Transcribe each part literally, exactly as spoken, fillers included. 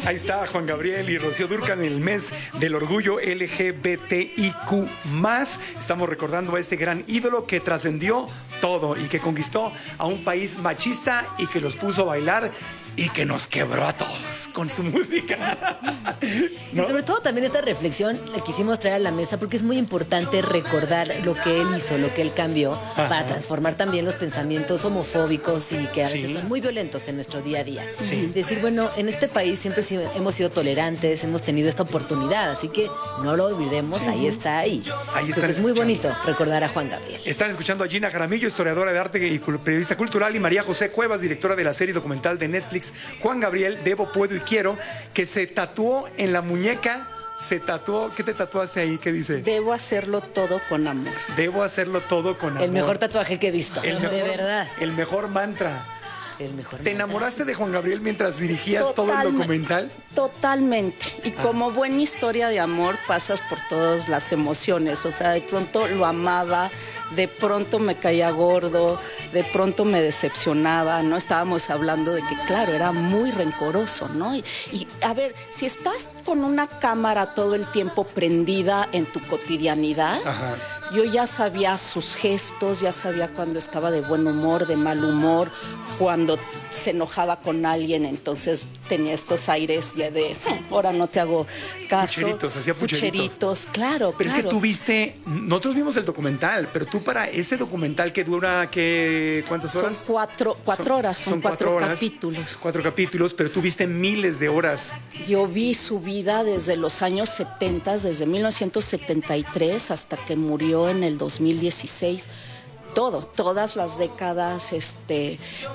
Ahí está Juan Gabriel y Rocío Dúrcal en el mes del orgullo L G B T I Q más. Estamos recordando a este gran ídolo que trascendió todo y que conquistó a un país machista y que los puso a bailar y que nos quebró a todos con su música. ¿No? Y sobre todo también esta reflexión la quisimos traer a la mesa porque es muy importante recordar lo que él hizo, lo que él cambió, ajá, para transformar también los pensamientos homofóbicos y que a veces sí. son muy violentos en nuestro día a día. Sí. Decir, bueno, en este país siempre hemos sido tolerantes, hemos tenido esta oportunidad, así que no lo olvidemos, sí. ahí está ahí. Ahí está. Es muy bonito recordar a Juan Gabriel. Están escuchando a Gina Jaramillo, historiadora de arte y periodista cultural, y María José Cuevas, directora de la serie documental de Netflix Juan Gabriel, Debo, Puedo y Quiero, que se tatuó en la muñeca, se tatuó, ¿qué te tatuaste ahí? ¿Qué dice? Debo hacerlo todo con amor. Debo hacerlo todo con amor. El mejor tatuaje que he visto, el mejor, de verdad. El mejor mantra. El mejor ¿Te mantra. enamoraste de Juan Gabriel mientras dirigías Totalmente, todo el documental? Totalmente. Y ah. como buena historia de amor pasas por todas las emociones. O sea, de pronto lo amaba, de pronto me caía gordo, de pronto me decepcionaba, ¿no? Estábamos hablando de que, claro, era muy rencoroso, ¿no? Y, y a ver, si estás con una cámara todo el tiempo prendida en tu cotidianidad, ajá, yo ya sabía sus gestos, ya sabía cuando estaba de buen humor, de mal humor, cuando se enojaba con alguien, entonces tenía estos aires ya de, ahora no te hago caso. Pucheritos, hacía pucheritos. Pucheritos, claro, Pero claro. es que tú viste, nosotros vimos el documental, pero tú para ese documental que dura, ¿qué, ¿cuántas horas? Son cuatro, cuatro son, horas, son, son cuatro, cuatro horas, capítulos. Cuatro capítulos, pero tú viste miles de horas. Yo vi su vida desde los años setenta, desde mil novecientos setenta y tres hasta que murió en el dos mil dieciséis. Todo, todas las décadas, este,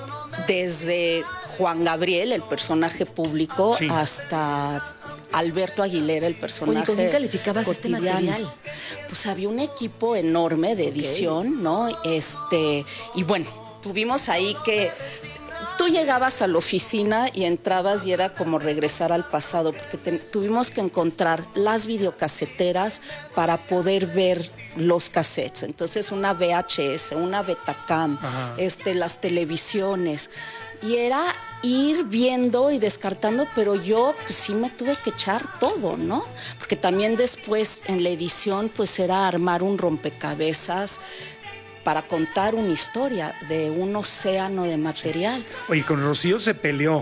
desde Juan Gabriel, el personaje público, sí, hasta Alberto Aguilera, el personaje. Oye, ¿con quién calificabas cotidiano? Este material? Pues había un equipo enorme de edición, okay, ¿no? Este, y bueno, tuvimos ahí que tú llegabas a la oficina y entrabas y era como regresar al pasado, porque te, tuvimos que encontrar las videocaseteras para poder ver los cassettes. Entonces una V H S, una Betacam, este, las televisiones. Y era ir viendo y descartando, pero yo pues sí me tuve que echar todo, ¿no? Porque también después en la edición pues era armar un rompecabezas para contar una historia de un océano de material. Oye, con Rocío se peleó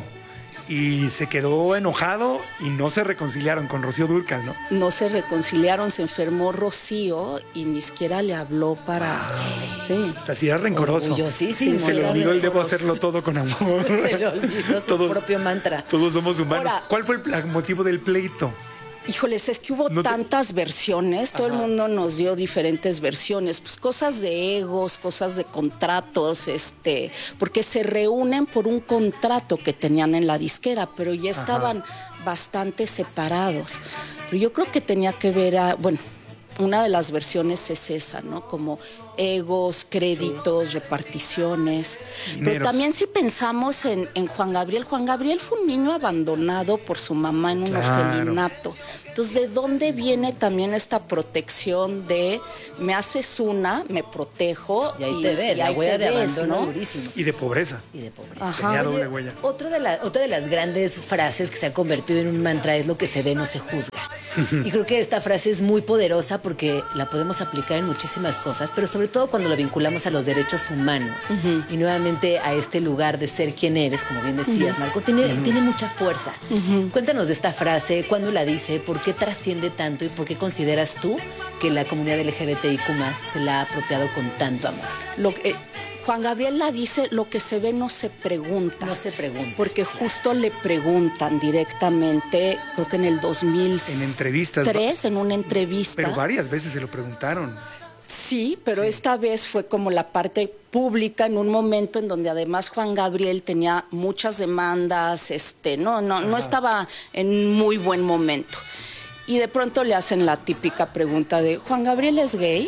y se quedó enojado y no se reconciliaron con Rocío Dúrcal, ¿no? No se reconciliaron, se enfermó Rocío y ni siquiera le habló para... Ah, sí. O sea, sí era rencoroso. Orgullosísimo. Se le olvidó el debo hacerlo todo con amor. Se le olvidó su todos, propio mantra. Todos somos humanos. Ahora, ¿cuál fue el motivo del pleito? Híjoles, es que hubo no te... tantas versiones, todo Ajá. el mundo nos dio diferentes versiones, pues cosas de egos, cosas de contratos, este, porque se reúnen por un contrato que tenían en la disquera, pero ya estaban Ajá. bastante separados. Pero yo creo que tenía que ver a, bueno, una de las versiones es esa, ¿no? Como egos, créditos, sí, reparticiones. Dineros. Pero también si pensamos en, en Juan Gabriel, Juan Gabriel fue un niño abandonado por su mamá en un claro. orfelinato. Entonces, ¿de dónde viene también esta protección de me haces una, me protejo? Y ahí y, te ves, la huella de ves, abandono, ¿no? Durísimo. Y de pobreza. Y de pobreza. Ajá. Tenía doble huella. Otra de, la, otra de las grandes frases que se ha convertido en un mantra es lo que se ve no se juzga. Y creo que esta frase es muy poderosa porque la podemos aplicar en muchísimas cosas, pero sobre todo cuando lo vinculamos a los derechos humanos uh-huh. y nuevamente a este lugar de ser quien eres, como bien decías, uh-huh. Marco, tiene, uh-huh. tiene mucha fuerza. Uh-huh. Cuéntanos de esta frase, cuándo la dice, por qué trasciende tanto y por qué consideras tú que la comunidad L G B T I Q más se la ha apropiado con tanto amor. Lo que... Eh... Juan Gabriel la dice, lo que se ve no se pregunta. No se pregunta. Porque justo le preguntan directamente, creo que en el dos mil tres, en entrevistas. en una entrevista. Pero varias veces se lo preguntaron. Sí, pero sí. esta vez fue como la parte pública en un momento en donde además Juan Gabriel tenía muchas demandas, este, no, no, no estaba en muy buen momento. Y de pronto le hacen la típica pregunta de, ¿Juan Gabriel es gay?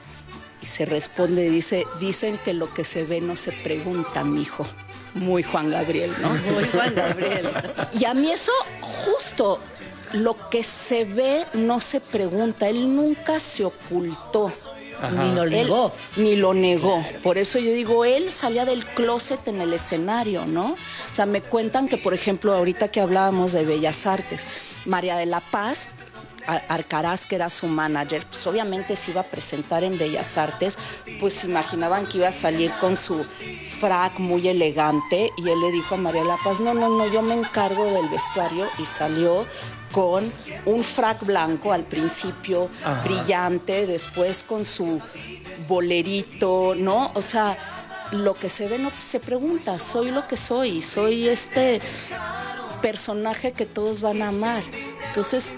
Y se responde, dice, dicen que lo que se ve no se pregunta, mijo. Muy Juan Gabriel, ¿no? Muy Juan Gabriel. Y a mí eso, justo, lo que se ve no se pregunta. Él nunca se ocultó. Ajá. Ni lo Él negó. ni lo negó. Claro. Por eso yo digo, él salía del closet en el escenario, ¿no? O sea, me cuentan que, por ejemplo, ahorita que hablábamos de Bellas Artes, María de la Paz Arcaraz, que era su manager, pues obviamente se iba a presentar en Bellas Artes, pues imaginaban que iba a salir con su frac muy elegante, y él le dijo a María de la Paz, no, no, no, yo me encargo del vestuario, y salió con un frac blanco al principio, ajá, brillante, después con su bolerito, ¿no? O sea, lo que se ve no se pregunta, soy lo que soy, soy este personaje que todos van a amar. Entonces,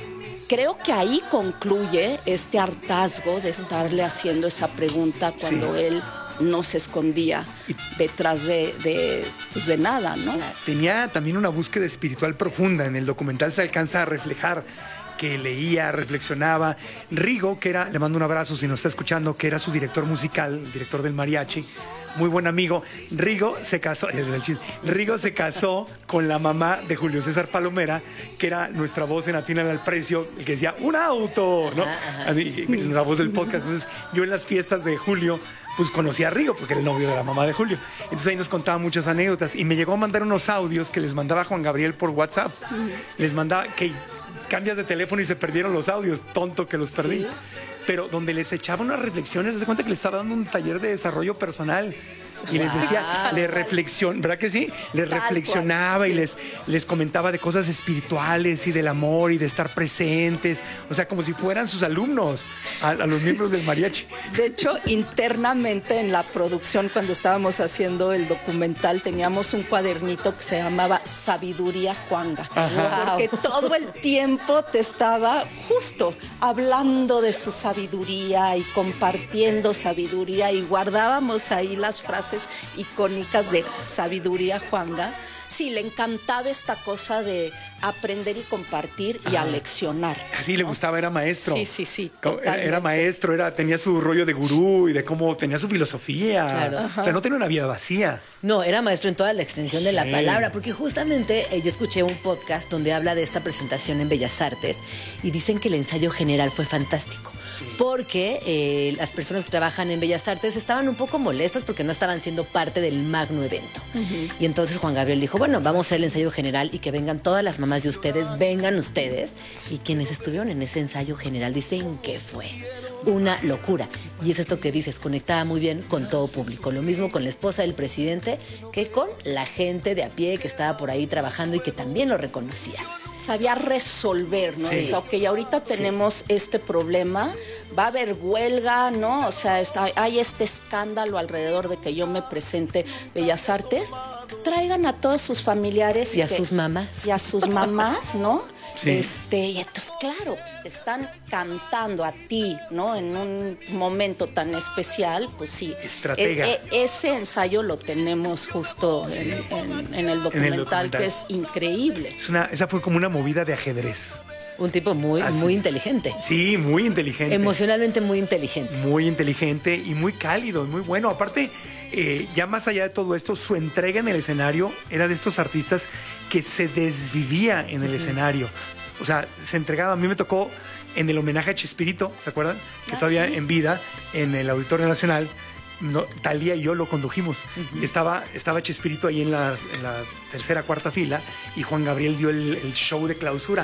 creo que ahí concluye este hartazgo de estarle haciendo esa pregunta cuando sí. él no se escondía detrás de, de, pues de nada, ¿no? Tenía también una búsqueda espiritual profunda. En el documental se alcanza a reflejar que leía, reflexionaba. Rigo, que era, le mando un abrazo si nos está escuchando, que era su director musical, el director del mariachi, muy buen amigo. Rigo se casó, Rigo se casó con la mamá de Julio César Palomera, que era nuestra voz en Atínale al Precio, el que decía, ¡un auto! ¿No? Ajá, ajá. La voz del podcast. Entonces, yo en las fiestas de Julio, pues conocí a Rigo, porque era el novio de la mamá de Julio. Entonces ahí nos contaba muchas anécdotas. Y me llegó a mandar unos audios que les mandaba Juan Gabriel por WhatsApp. Les mandaba que cambias de teléfono y se perdieron los audios. Tonto que los perdí. ¿Sí? Pero donde les echaba unas reflexiones, se cuenta que les estaba dando un taller de desarrollo personal. Y wow. les decía, les reflexión, ¿verdad que sí? Les Tal reflexionaba cual, sí. y les, les comentaba de cosas espirituales y del amor y de estar presentes. O sea, como si fueran sus alumnos, a, a los miembros del mariachi. De hecho, internamente en la producción, cuando estábamos haciendo el documental, teníamos un cuadernito que se llamaba Sabiduría Juanga. Ajá. Porque todo el tiempo te estaba justo hablando de su sabiduría y compartiendo sabiduría, y guardábamos ahí las frases icónicas de Sabiduría Juanga. Sí, le encantaba esta cosa de aprender y compartir y ah, aleccionar. Así, ¿no? Le gustaba, era maestro. Sí, sí, sí. Totalmente. Era maestro, era, tenía su rollo de gurú y de cómo tenía su filosofía. Claro. O sea, no tenía una vida vacía. No, era maestro en toda la extensión sí. de la palabra, porque justamente eh, yo escuché un podcast donde habla de esta presentación en Bellas Artes y dicen que el ensayo general fue fantástico. Sí. Porque eh, las personas que trabajan en Bellas Artes estaban un poco molestas porque no estaban siendo parte del magno evento. Uh-huh. Y entonces Juan Gabriel dijo, bueno, vamos a hacer el ensayo general y que vengan todas las mamás de ustedes, vengan ustedes. Y quienes estuvieron en ese ensayo general dicen que fue una locura. Y es esto que dices, conectaba muy bien con todo público. Lo mismo con la esposa del presidente que con la gente de a pie que estaba por ahí trabajando y que también lo reconocía. Sabía resolver, ¿no? Sí. O sea, ok, ahorita tenemos sí. este problema, va a haber huelga, ¿no? O sea, está, hay este escándalo alrededor de que yo me presente Bellas Artes. Traigan a todos sus familiares. Y, y a que, sus mamás. Y a sus mamás, ¿no? Sí. Este, y entonces, claro, pues te están cantando a ti, ¿no? En un momento tan especial, pues sí. Estratega. E, e, ese ensayo lo tenemos justo sí. en, en, en, el documental, en el documental, que es increíble. Es una, esa fue como una movida de ajedrez. Un tipo muy, muy inteligente. Sí, muy inteligente. Emocionalmente muy inteligente. Muy inteligente y muy cálido, muy bueno. Aparte, eh, ya más allá de todo esto, su entrega en el escenario era de estos artistas que se desvivía en el uh-huh. escenario. O sea, se entregaba. A mí me tocó en el homenaje a Chespirito, ¿se acuerdan? Que ah, todavía ¿sí? en vida, en el Auditorio Nacional, no, Talía y yo lo condujimos. Uh-huh. Estaba, estaba Chespirito ahí en la, en la tercera, cuarta fila, y Juan Gabriel dio el, el show de clausura.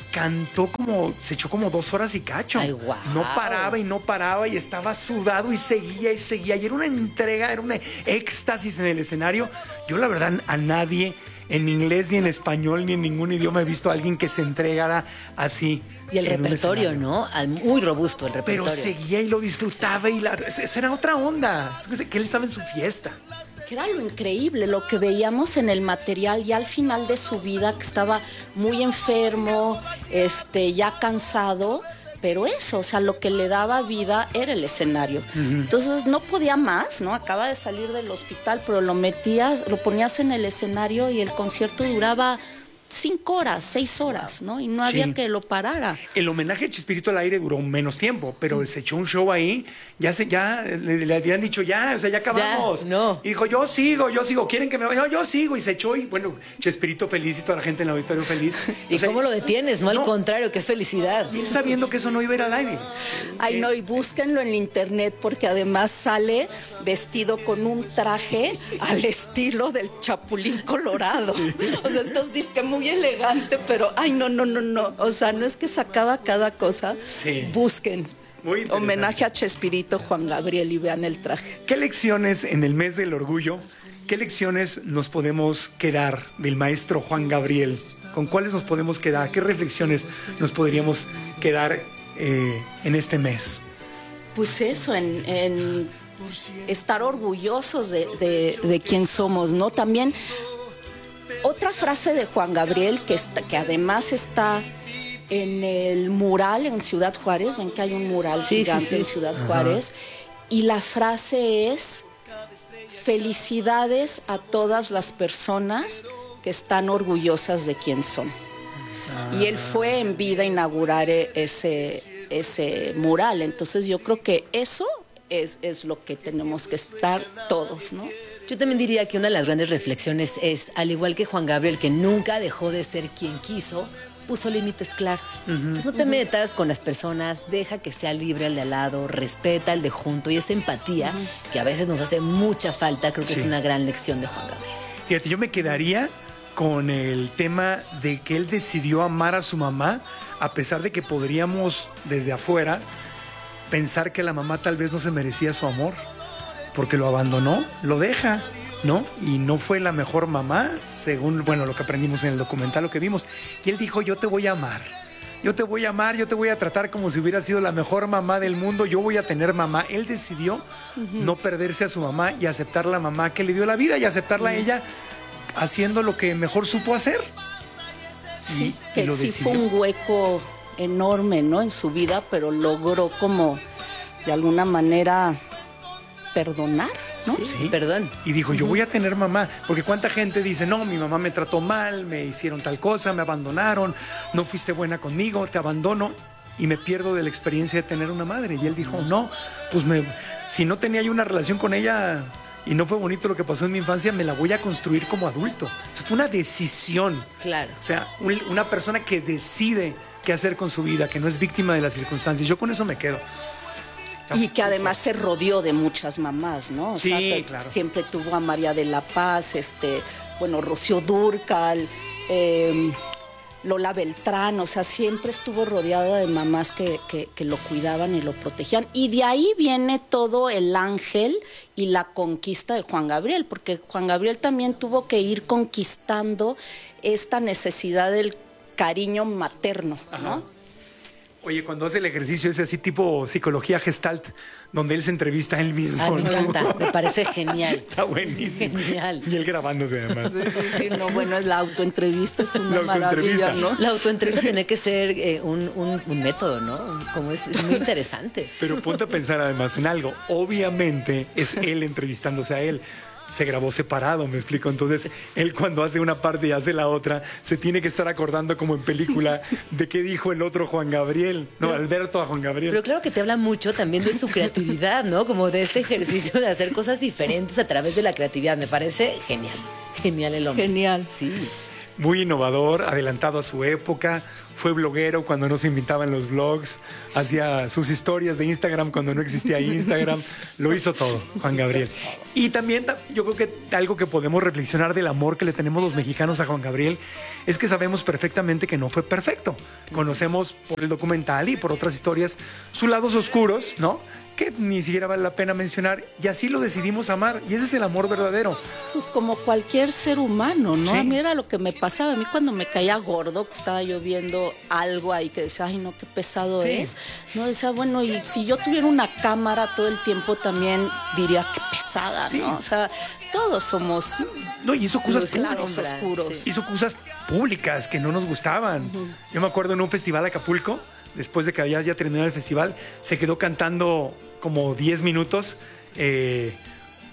Cantó como, se echó como dos horas y cacho. Ay, wow. No paraba y no paraba y estaba sudado y seguía y seguía. Y era una entrega, era un éxtasis en el escenario. Yo la verdad a nadie en inglés ni en español ni en ningún idioma he visto a alguien que se entregara así. Y el repertorio, ¿no? Muy robusto el repertorio. Pero seguía y lo disfrutaba y la, esa era otra onda. Que él estaba en su fiesta. Que era lo increíble, lo que veíamos en el material ya al final de su vida, que estaba muy enfermo, este, ya cansado, pero eso, o sea, lo que le daba vida era el escenario. Uh-huh. Entonces no podía más, ¿no? Acaba de salir del hospital, pero lo metías, lo ponías en el escenario y el concierto duraba cinco horas, seis horas, ¿no? Y no había Sí. que lo parara. El homenaje a Chespirito al aire duró menos tiempo, pero se echó un show ahí, ya se, ya le, le habían dicho ya, o sea, ya acabamos. Ya, no. Y dijo, yo sigo, yo sigo, quieren que me vaya, no, yo sigo, y se echó, y bueno, Chespirito feliz y toda la gente en el auditorio feliz. ¿Y O sea, cómo lo detienes? No, no. al contrario, qué felicidad. Y él sabiendo que eso no iba a ir al aire. Ay, no, y búsquenlo en internet porque además sale vestido con un traje al estilo del Chapulín Colorado. O sea, estos disque muy elegante, pero ay, no, no, no, no. O sea, no es que sacaba cada cosa. Sí. Busquen. Muy interesante. Homenaje a Chespirito, Juan Gabriel, y vean el traje. ¿Qué lecciones en el mes del orgullo, qué lecciones nos podemos quedar del maestro Juan Gabriel? ¿Con cuáles nos podemos quedar? ¿Qué reflexiones nos podríamos quedar eh, en este mes? Pues eso, en, en estar orgullosos de, de, de quién somos, ¿no? También otra frase de Juan Gabriel que, está, que además está en el mural en Ciudad Juárez, ven que hay un mural Sí, gigante sí, sí. en Ciudad Juárez, y la frase es: felicidades a todas las personas que están orgullosas de quién son. Y él fue en vida a inaugurar e- ese, ese mural. Entonces yo creo que eso es, es lo que tenemos que estar todos, ¿no? Yo también diría que una de las grandes reflexiones es, al igual que Juan Gabriel, que nunca dejó de ser quien quiso, puso límites claros. Entonces no te metas con las personas, deja que sea libre al de al lado, respeta al de junto, y esa empatía, que a veces nos hace mucha falta, creo que Sí. es una gran lección de Juan Gabriel. Fíjate, yo me quedaría con el tema de que él decidió amar a su mamá, a pesar de que podríamos desde afuera pensar que la mamá tal vez no se merecía su amor, porque lo abandonó, lo deja, ¿no? Y no fue la mejor mamá, según, bueno, lo que aprendimos en el documental, lo que vimos. Y él dijo, yo te voy a amar. Yo te voy a amar, yo te voy a tratar como si hubiera sido la mejor mamá del mundo, yo voy a tener mamá. Él decidió uh-huh. no perderse a su mamá y aceptar la mamá que le dio la vida y aceptarla uh-huh. a ella haciendo lo que mejor supo hacer. Sí, y, que y sí decidió. fue un hueco enorme, ¿no? En su vida, pero logró como de alguna manera perdonar, ¿no? Sí, Sí. perdón. Y dijo, yo voy a tener mamá, porque cuánta gente dice, no, mi mamá me trató mal, me hicieron tal cosa, me abandonaron, no fuiste buena conmigo, te abandono y me pierdo de la experiencia de tener una madre. Y él dijo, no, pues me, si no tenía yo una relación con ella y no fue bonito lo que pasó en mi infancia, me la voy a construir como adulto. O sea, fue una decisión. Claro. O sea, un, una persona que decide qué hacer con su vida, que no es víctima de las circunstancias. Yo con eso me quedo. Y que además se rodeó de muchas mamás, ¿no? O Sí, sea, te- claro. siempre tuvo a María de la Paz, este, bueno, Rocío Dúrcal, eh, Lola Beltrán, o sea, siempre estuvo rodeada de mamás que, que, que lo cuidaban y lo protegían. Y de ahí viene todo el ángel y la conquista de Juan Gabriel, porque Juan Gabriel también tuvo que ir conquistando esta necesidad del cariño materno, ¿no? Ajá. Oye, cuando hace el ejercicio ese así tipo psicología gestalt, donde él se entrevista a él mismo. Ah, me ¿no? encanta, me parece genial. Está buenísimo. Genial. Y él grabándose además. Sí, sí, sí, no, bueno, es la autoentrevista, es una La autoentrevista. maravilla, ¿no? La autoentrevista tiene que ser eh, un, un- un método, ¿no? Como es, es muy interesante. Pero ponte a pensar además en algo. Obviamente es él entrevistándose a él. Se grabó separado, me explico. Entonces, él cuando hace una parte y hace la otra, se tiene que estar acordando como en película de qué dijo el otro Juan Gabriel. No, Alberto a Juan Gabriel. Pero claro que te habla mucho también de su creatividad, ¿no? Como de este ejercicio de hacer cosas diferentes a través de la creatividad. Me parece genial. Genial el hombre. Genial. Sí. Muy innovador, adelantado a su época, fue bloguero cuando no se invitaban los blogs, hacía sus historias de Instagram cuando no existía Instagram, lo hizo todo, Juan Gabriel. Y también ta- yo creo que algo que podemos reflexionar del amor que le tenemos los mexicanos a Juan Gabriel es que sabemos perfectamente que no fue perfecto. Conocemos por el documental y por otras historias sus lados oscuros, ¿no? Que ni siquiera vale la pena mencionar, y así lo decidimos amar, y ese es el amor verdadero. Pues como cualquier ser humano, ¿no? Sí. A mí era lo que me pasaba. A mí cuando me caía gordo, que estaba yo viendo algo ahí que decía, ay, no, qué pesado Sí. es. No, decía, bueno, y si yo tuviera una cámara todo el tiempo también diría, qué pesada, Sí. ¿no? O sea, todos somos No, y hizo cosas Luz en la claros, sombra, oscuros. sí. hizo cosas públicas que no nos gustaban. Yo me acuerdo en un festival de Acapulco, después de que había ya terminado el festival, se quedó cantando como diez minutos eh,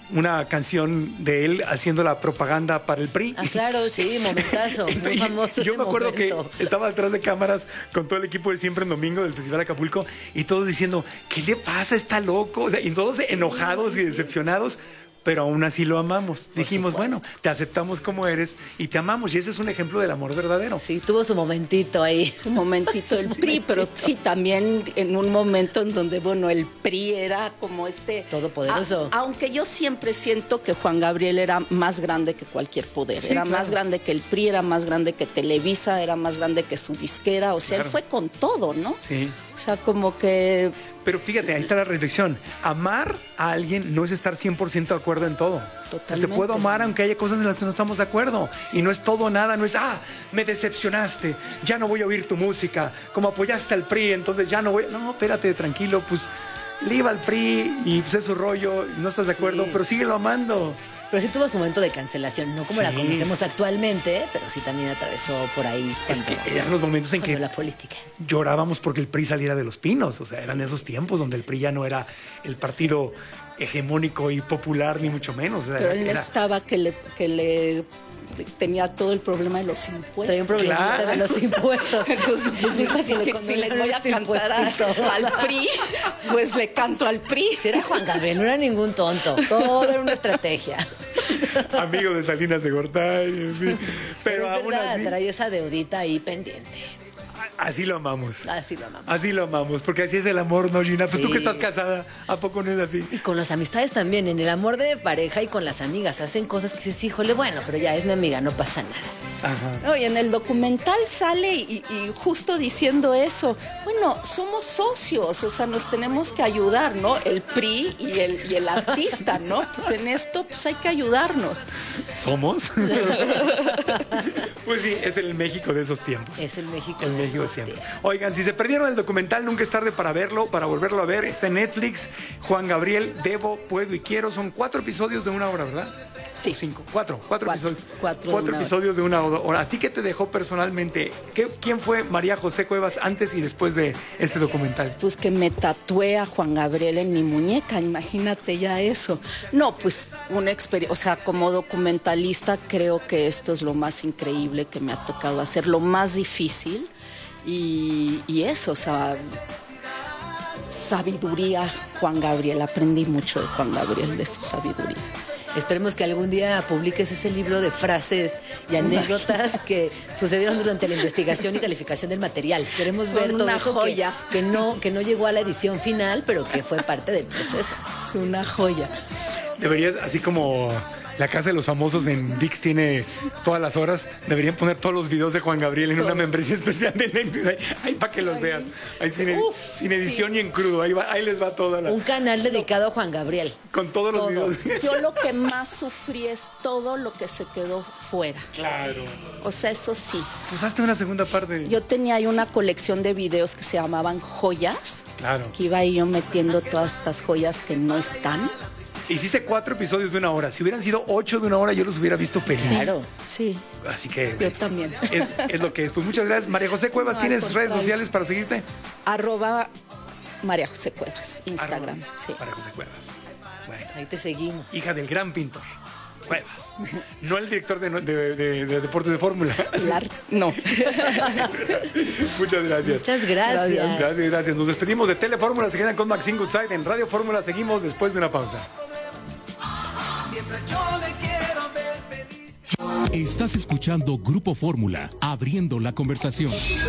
una canción de él haciendo la propaganda para el P R I. Ah, claro, sí, momentazo, muy famoso. Yo ese me acuerdo momento. que estaba detrás de cámaras con todo el equipo de Siempre en Domingo del Festival Acapulco y todos diciendo, ¿qué le pasa? Está loco. O sea, y todos enojados y decepcionados. Pero aún así lo amamos. Por Dijimos, supuesto. bueno, te aceptamos como eres y te amamos. Y ese es un ejemplo del amor verdadero. Sí, tuvo su momentito ahí. Un momentito el P R I, pero sí también en un momento en donde, bueno, el P R I era como este... Todopoderoso. A- aunque yo siempre siento que Juan Gabriel era más grande que cualquier poder. Sí, era claro. más grande que el P R I, era más grande que Televisa, era más grande que su disquera. O sea, Claro. él fue con todo, ¿no? Sí. O sea, como que... Pero fíjate, ahí está la reflexión. Amar a alguien no es estar cien por ciento de acuerdo en todo. Totalmente. Te puedo amar aunque haya cosas en las que no estamos de acuerdo. Y no es todo o nada, no es, ah, me decepcionaste, ya no voy a oír tu música, como apoyaste al P R I, entonces ya no voy... No, espérate, tranquilo, pues le iba al P R I y pues es su rollo, y no estás de acuerdo, Sí. pero síguelo amando. Pero sí tuvo su momento de cancelación, no como la Sí. conocemos actualmente, pero sí también atravesó por ahí. Es cuando- que eran los momentos en cuando que la política. llorábamos porque el P R I saliera de los pinos. O sea, eran esos tiempos donde el P R I ya no era el partido hegemónico y popular, ni mucho menos. O sea, Pero él era- estaba que le, que le tenía todo el problema de los impuestos. Traía un problema Claro. de los impuestos. Entonces, pues, Necesita si, que le, le si le voy a condonen los cantar a- impuestitos. al P R I, pues le canto al P R I. Si era Juan Gabriel, no era ningún tonto. Todo era una estrategia. amigo de Salinas de Gortari, en fin. Pero, Pero es aún verdad, así, traía esa deudita ahí pendiente. así lo amamos. Así lo amamos. Así lo amamos, porque así es el amor, ¿no, Gina? Pues tú Sí. que estás casada, ¿a poco no es así? Y con las amistades también, en el amor de pareja y con las amigas, hacen cosas que dices, híjole, bueno, pero ya es mi amiga, no pasa nada. Ajá. No, y en el documental sale y, y justo diciendo eso, bueno, somos socios, o sea, nos tenemos que ayudar, ¿no? El P R I y el, y el artista, ¿no? Pues en esto pues hay que ayudarnos. ¿Somos? Pues sí, es el México de esos tiempos. Es el México El de México esos siempre. tiempos. Oigan, si se perdieron el documental, nunca es tarde para verlo, para volverlo a ver. Está en Netflix. Juan Gabriel, Debo, Puedo y Quiero. Son cuatro episodios de una hora, ¿verdad? Sí. O cinco. Cuatro. Cuatro, Cuatro. episodios. Cuatro de una hora. episodios de una hora. ¿A ti qué te dejó personalmente? ¿Qué- ¿Quién fue María José Cuevas antes y después de este documental? Pues que me tatué a Juan Gabriel en mi muñeca, imagínate ya eso. No, pues una experiencia, o sea, como documentalista creo que esto es lo más increíble que me ha tocado hacer, lo más difícil y, y eso, o sea, sabiduría, Juan Gabriel, aprendí mucho de Juan Gabriel, de su sabiduría. Esperemos que algún día publiques ese libro de frases y anécdotas que sucedieron durante la investigación y calificación del material. Queremos Son ver todo una eso que- joya. Que, no, que no llegó a la edición final, pero que fue parte del proceso. Es una joya. Deberías, así como la Casa de los Famosos en ViX tiene todas las horas, deberían poner todos los videos de Juan Gabriel en una Todos. membresía especial de Netflix. Ahí, ahí para que los veas. Ahí sin, Uf, sin edición y en crudo. Ahí, va- ahí les va toda la... Un canal dedicado a Juan Gabriel. Con todos los todo. videos. Yo lo que más sufrí es todo lo que se quedó fuera. Claro. O sea, eso sí. Pues hazte una segunda parte. Yo tenía ahí una colección de videos que se llamaban joyas, Claro. que iba ahí yo metiendo todas estas joyas que no están. Hiciste cuatro episodios de una hora. Si hubieran sido ocho de una hora, yo los hubiera visto feliz. Claro. Sí, Así que yo también. es, es lo que es. Pues muchas gracias. María José Cuevas, No, al ¿tienes redes contrario. sociales para seguirte? Arroba María José Cuevas, Instagram. Arroba Sí. María José Cuevas. Bueno, Ahí te seguimos. hija del gran pintor. Cuevas. No el director de, de- de- de deportes de fórmula. La- no. Muchas gracias. Muchas gracias. Gracias, gracias. Nos despedimos de Telefórmula. Se quedan con Maxine Goodside en Radio Fórmula. Seguimos después de una pausa. Estás escuchando Grupo Fórmula, abriendo la conversación.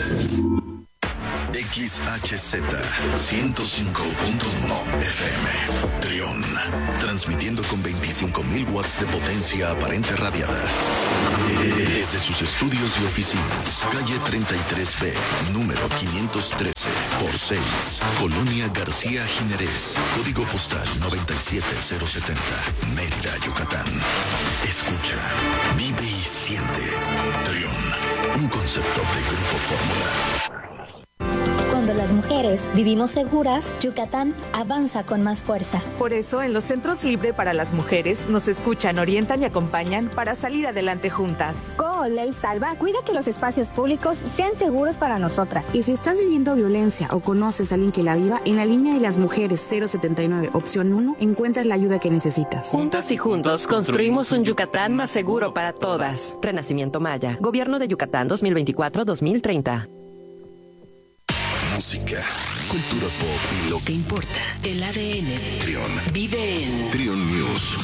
X H Z ciento cinco punto uno F M Trión, transmitiendo con veinticinco mil watts de potencia aparente radiada desde sus estudios y oficinas, calle treinta y tres B, número quinientos trece por seis, Colonia García Jiménez, código postal noventa y siete cero setenta, Mérida, Yucatán. Escucha, vive y siente. Trión, un concepto de Grupo Fórmula. Cuando la las mujeres vivimos seguras, Yucatán avanza con más fuerza. Por eso, en los Centros Libre para las Mujeres nos escuchan, orientan y acompañan para salir adelante juntas. Con Ley Salva, cuida que los espacios públicos sean seguros para nosotras. Y si estás viviendo violencia o conoces a alguien que la viva, en la línea de las mujeres cero setenta y nueve, opción uno, encuentras la ayuda que necesitas. Juntas y juntos construimos un Yucatán más seguro para todas. Renacimiento Maya. Gobierno de Yucatán dos mil veinticuatro a dos mil treinta. Música, cultura pop y lo que importa. El A D N de Trión vive en Trión News.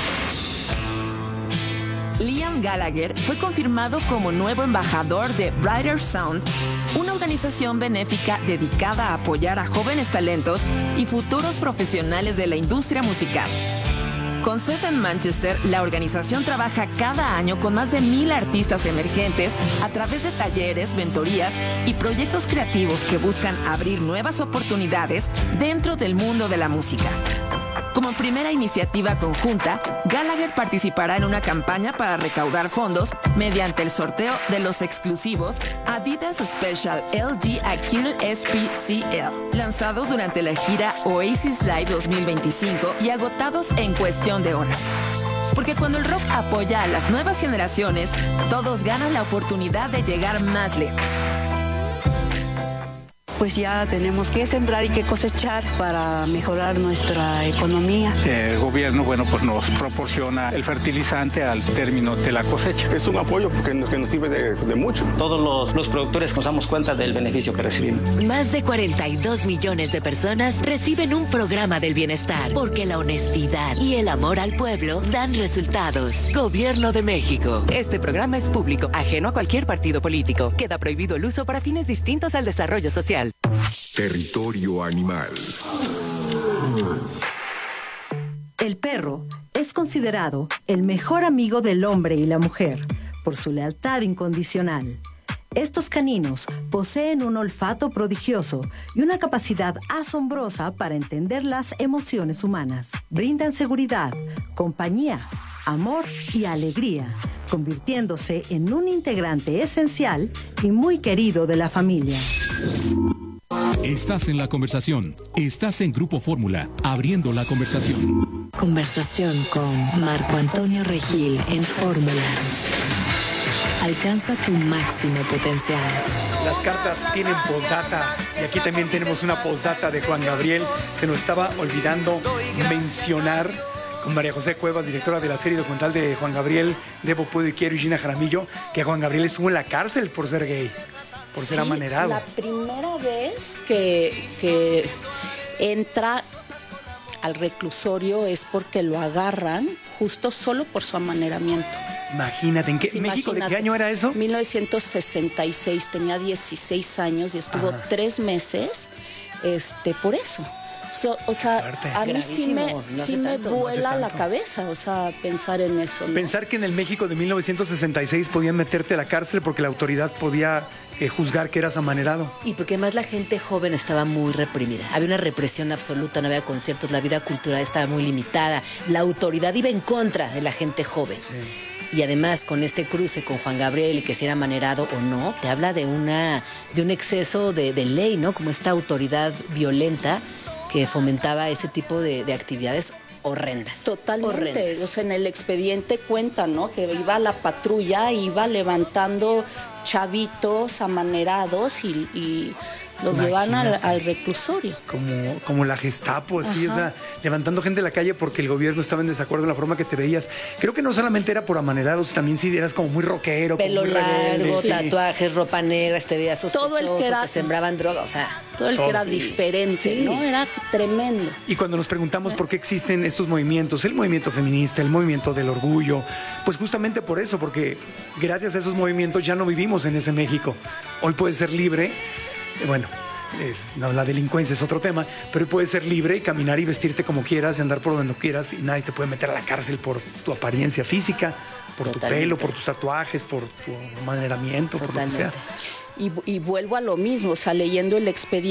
Liam Gallagher fue confirmado como nuevo embajador de Brighter Sound, una organización benéfica dedicada a apoyar a jóvenes talentos y futuros profesionales de la industria musical. Con sede en Manchester, la organización trabaja cada año con más de mil artistas emergentes a través de talleres, mentorías y proyectos creativos que buscan abrir nuevas oportunidades dentro del mundo de la música. Como primera iniciativa conjunta, Gallagher participará en una campaña para recaudar fondos mediante el sorteo de los exclusivos Adidas Special L G Aquil S P C L, lanzados durante la gira Oasis Live dos mil veinticinco y agotados en cuestión de horas. Porque cuando el rock apoya a las nuevas generaciones, todos ganan la oportunidad de llegar más lejos. Pues ya tenemos que sembrar y que cosechar para mejorar nuestra economía. El gobierno, bueno, pues nos proporciona el fertilizante al término de la cosecha. Es un apoyo que nos, que nos sirve de, de mucho. Todos los, los productores nos damos cuenta del beneficio que recibimos. Más de cuarenta y dos millones de personas reciben un programa del bienestar, porque la honestidad y el amor al pueblo dan resultados. Gobierno de México. Este programa es público, ajeno a cualquier partido político. Queda prohibido el uso para fines distintos al desarrollo social. Territorio animal. El perro es considerado el mejor amigo del hombre y la mujer por su lealtad incondicional. Estos caninos poseen un olfato prodigioso y una capacidad asombrosa para entender las emociones humanas. Brindan seguridad, compañía, amor y alegría, convirtiéndose en un integrante esencial y muy querido de la familia. Estás en la conversación. Estás en Grupo Fórmula, abriendo la conversación. Conversación con Marco Antonio Regil en Fórmula. Alcanza tu máximo potencial. Las cartas tienen postdata y aquí también tenemos una postdata de Juan Gabriel. Se nos estaba olvidando mencionar con María José Cuevas, directora de la serie documental de Juan Gabriel, Debo, Puedo y Quiero, y Gina Jaramillo, que Juan Gabriel estuvo en la cárcel por ser gay, por ser sí, amanerado. La primera vez que, que entra al reclusorio es porque lo agarran justo solo por su amaneramiento. Imagínate, ¿en qué, sí, México imagínate. ¿De qué año era eso? mil novecientos sesenta y seis, tenía dieciséis años y estuvo Ajá. tres meses este, por eso. So, o sea, Fuerte. a mí sí me, no sí me tanto, vuela no la cabeza, o sea, pensar en eso, ¿no? Pensar que en el México de mil novecientos sesenta y seis podían meterte a la cárcel porque la autoridad podía eh, juzgar que eras amanerado. Y porque además la gente joven estaba muy reprimida. Había una represión absoluta, no había conciertos, la vida cultural estaba muy limitada. La autoridad iba en contra de la gente joven. Sí. Y además con este cruce con Juan Gabriel y que si era amanerado o no, te habla de una de un exceso de, de ley, ¿no? Como esta autoridad violenta que fomentaba ese tipo de, de actividades horrendas. Totalmente. Horrendas. O sea, en el expediente cuenta, ¿no? Que iba la patrulla, iba levantando chavitos amanerados y, y los llevan al, al reclusorio. Como, como la Gestapo, así, Ajá. o sea, levantando gente de la calle porque el gobierno estaba en desacuerdo en la forma que te veías. Creo que no solamente era por amanerados, también sí eras como muy rockero. Pelo como muy largo, rebelde, sí. tatuajes, ropa negra, te veías sospechoso, todo el que era, te sembraban droga, o sea. Todo el todo, que era sí. diferente, sí. ¿no? Era tremendo. Y cuando nos preguntamos por qué existen estos movimientos, el movimiento feminista, el movimiento del orgullo, pues justamente por eso, porque gracias a esos movimientos ya no vivimos en ese México. Hoy puedes ser libre, bueno, eh, no, la delincuencia es otro tema, pero hoy puedes ser libre y caminar y vestirte como quieras y andar por donde quieras y nadie te puede meter a la cárcel por tu apariencia física, por Totalmente. tu pelo, por tus tatuajes, por tu maneramiento, Totalmente. por lo que sea. Y, y vuelvo a lo mismo, o sea, leyendo el expediente